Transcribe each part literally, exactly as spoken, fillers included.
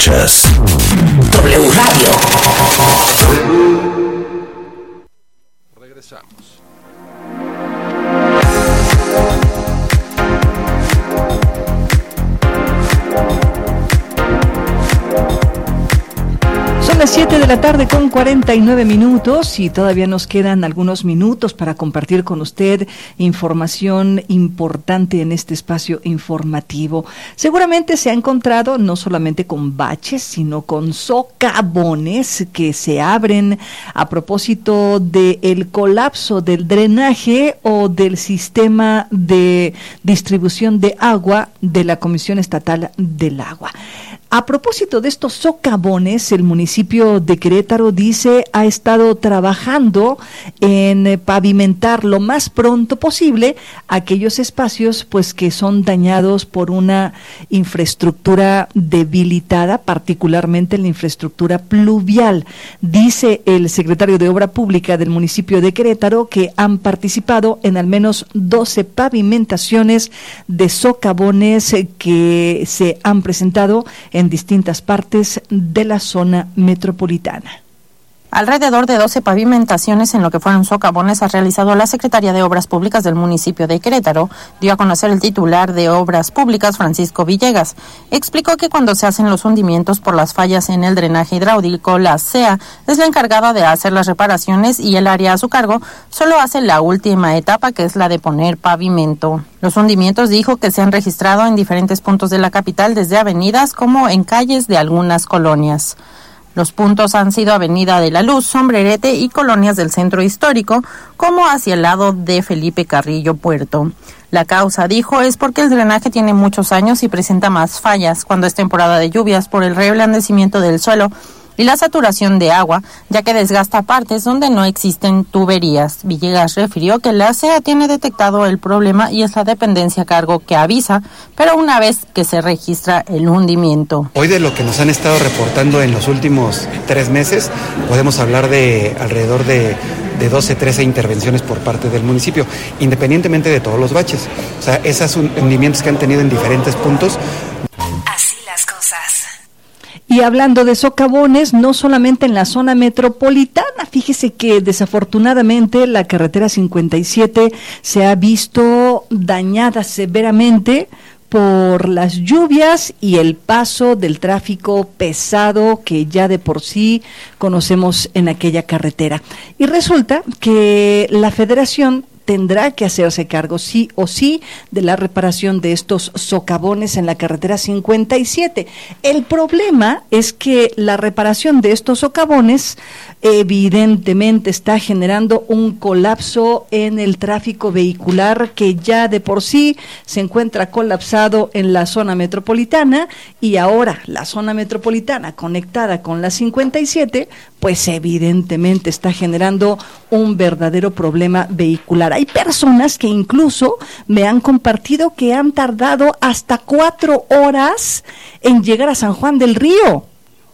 Escuchas W Radio. Regresamos. Son las siete de la tarde con cuarenta y nueve minutos y todavía nos quedan algunos minutos para compartir con usted información importante en este espacio informativo. Seguramente se ha encontrado no solamente con baches, sino con socavones que se abren a propósito del colapso del drenaje o del sistema de distribución de agua de la Comisión Estatal del Agua. A propósito de estos socavones, el municipio de Querétaro dice ha estado trabajando en pavimentar lo más pronto posible aquellos espacios pues que son dañados por una infraestructura debilitada, particularmente la infraestructura pluvial. Dice el secretario de Obra Pública del municipio de Querétaro que han participado en al menos doce pavimentaciones de socavones que se han presentado en distintas partes de la zona metropolitana. Alrededor de doce pavimentaciones en lo que fueron socavones ha realizado la Secretaría de Obras Públicas del municipio de Querétaro, dio a conocer el titular de Obras Públicas, Francisco Villegas. Explicó que cuando se hacen los hundimientos por las fallas en el drenaje hidráulico, la C E A es la encargada de hacer las reparaciones y el área a su cargo solo hace la última etapa, que es la de poner pavimento. Los hundimientos, dijo, que se han registrado en diferentes puntos de la capital, desde avenidas como en calles de algunas colonias. Los puntos han sido Avenida de la Luz, Sombrerete y colonias del centro histórico, como hacia el lado de Felipe Carrillo Puerto. La causa, dijo, es porque el drenaje tiene muchos años y presenta más fallas cuando es temporada de lluvias por el reblandecimiento del suelo y la saturación de agua, ya que desgasta partes donde no existen tuberías. Villegas refirió que la C E A tiene detectado el problema y es la dependencia a cargo que avisa, pero una vez que se registra el hundimiento. Hoy, de lo que nos han estado reportando en los últimos tres meses, podemos hablar de alrededor de, de doce, trece intervenciones por parte del municipio, independientemente de todos los baches. O sea, esos hundimientos que han tenido en diferentes puntos. Así las cosas. Y hablando de socavones, no solamente en la zona metropolitana, fíjese que desafortunadamente la carretera cincuenta y siete se ha visto dañada severamente por las lluvias y el paso del tráfico pesado que ya de por sí conocemos en aquella carretera. Y resulta que la Federación tendrá que hacerse cargo sí o sí de la reparación de estos socavones en la carretera cincuenta y siete. El problema es que la reparación de estos socavones evidentemente está generando un colapso en el tráfico vehicular que ya de por sí se encuentra colapsado en la zona metropolitana, y ahora la zona metropolitana conectada con la cincuenta y siete, pues evidentemente está generando un verdadero problema vehicular. Hay personas que incluso me han compartido que han tardado hasta cuatro horas en llegar a San Juan del Río,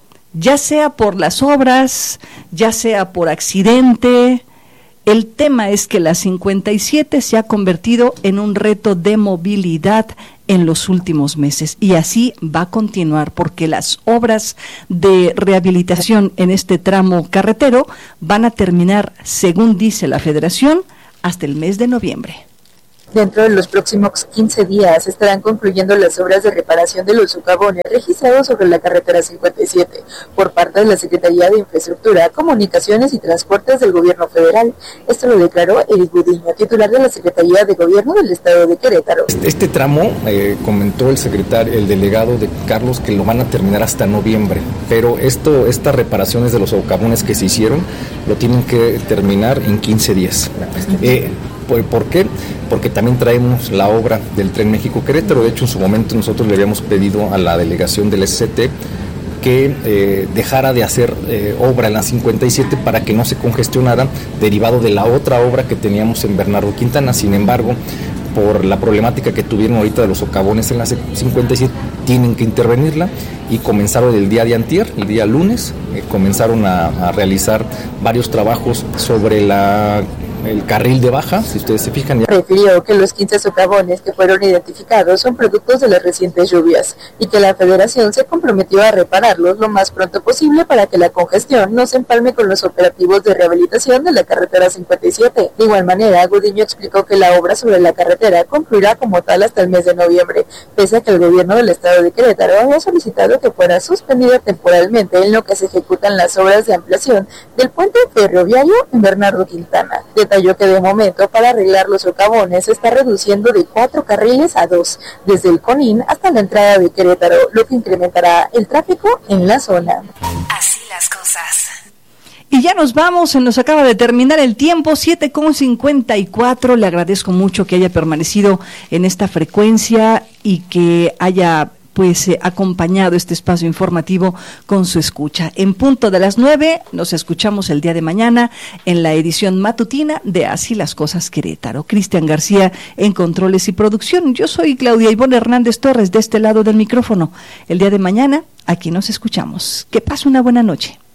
ya sea por las obras, ya sea por accidente. El tema es que la cincuenta y siete se ha convertido en un reto de movilidad en los últimos meses, y así va a continuar, porque las obras de rehabilitación en este tramo carretero van a terminar, según dice la Federación, hasta el mes de noviembre. Dentro de los próximos quince días estarán concluyendo las obras de reparación de los socavones registrados sobre la carretera cincuenta y siete por parte de la Secretaría de Infraestructura, Comunicaciones y Transportes del Gobierno Federal. Esto lo declaró Eric Gudiño, titular de la Secretaría de Gobierno del Estado de Querétaro. Este tramo, eh, comentó el secretario, el delegado de Carlos, que lo van a terminar hasta noviembre, pero esto, estas reparaciones de los socavones que se hicieron, lo tienen que terminar en quince días. Eh, ¿Por, ¿Por qué? Porque también traemos la obra del Tren México-Querétaro. De hecho, en su momento nosotros le habíamos pedido a la delegación del S C T que eh, dejara de hacer eh, obra en la cincuenta y siete para que no se congestionara, derivado de la otra obra que teníamos en Bernardo Quintana. Sin embargo, por la problemática que tuvieron ahorita de los socavones en la cincuenta y siete, tienen que intervenirla, y comenzaron el día de antier, el día lunes, eh, comenzaron a, a realizar varios trabajos sobre la el carril de baja, si ustedes se fijan. Ya... Refirió que los quince socavones que fueron identificados son productos de las recientes lluvias y que la Federación se comprometió a repararlos lo más pronto posible para que la congestión no se empalme con los operativos de rehabilitación de la carretera cincuenta y siete. De igual manera, Gudiño explicó que la obra sobre la carretera concluirá como tal hasta el mes de noviembre, pese a que el gobierno del estado de Querétaro había solicitado que fuera suspendida temporalmente en lo que se ejecutan las obras de ampliación del puente ferroviario en Bernardo Quintana. Detalló que de momento para arreglar los socavones se está reduciendo de cuatro carriles a dos, desde el Conín hasta la entrada de Querétaro, lo que incrementará el tráfico en la zona. Así las cosas. Y ya nos vamos, se nos acaba de terminar el tiempo, siete con cincuenta y cuatro. Le agradezco mucho que haya permanecido en esta frecuencia y que haya pues eh, acompañado este espacio informativo con su escucha. En punto de las nueve nos escuchamos el día de mañana en la edición matutina de Así las Cosas Querétaro. Cristian García en controles y producción. Yo soy Claudia Ivonne Hernández Torres de este lado del micrófono. El día de mañana aquí nos escuchamos. Que pase una buena noche.